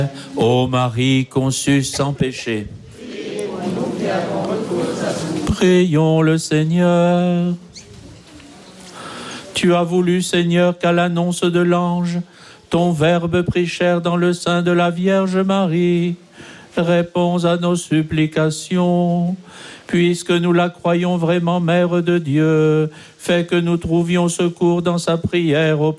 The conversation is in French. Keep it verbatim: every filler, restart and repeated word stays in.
Ô Marie conçue sans péché, prions le Seigneur. Tu as voulu, Seigneur, qu'à l'annonce de l'ange, ton Verbe prit chair dans le sein de la Vierge Marie. Réponds à nos supplications. Puisque nous la croyons vraiment Mère de Dieu, fais que nous trouvions secours dans sa prière auprès